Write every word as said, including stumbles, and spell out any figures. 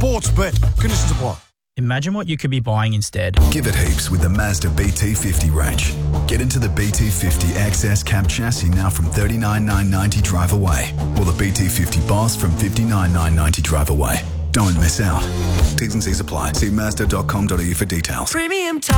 sports bet. Conditions apply. Imagine what you could be buying instead. Give it heaps with the Mazda B T fifty range. Get into the B T fifty X S cab chassis now from thirty-nine thousand nine hundred ninety drive away, or the B T fifty Boss from fifty-nine thousand nine hundred ninety drive away. Don't miss out. T's and C's apply. See Mazda dot com dot a u for details. Premium